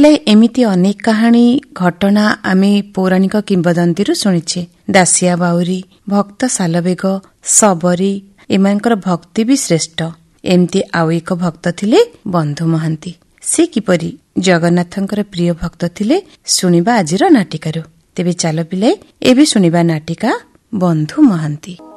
ପିଲାଏ ଏମିତି ଅନେକ କାହାଣୀ ଘଟଣା ଆମେ ପୌରାଣିକ କିମ୍ବଦନ୍ତୀରୁ ଶୁଣିଛେ। ଦାସିଆ ବାଉରୀ, ଭକ୍ତ ସାଲବେଗ, ଶବରୀ ଏମାନଙ୍କର ଭକ୍ତି ବି ଶ୍ରେଷ୍ଠ। ଏମିତି ଆଉ ଏକ ଭକ୍ତ ଥିଲେ ବନ୍ଧୁ ମହାନ୍ତି। ସେ କିପରି ଜଗନ୍ନାଥଙ୍କର ପ୍ରିୟ ଭକ୍ତ ଥିଲେ ଶୁଣିବା ଆଜିର ନାଟିକାରୁ। ତେବେ ଚାଲ ପିଲାଏ ଏବେ ଶୁଣିବା ନାଟିକା ବନ୍ଧୁ ମହାନ୍ତି।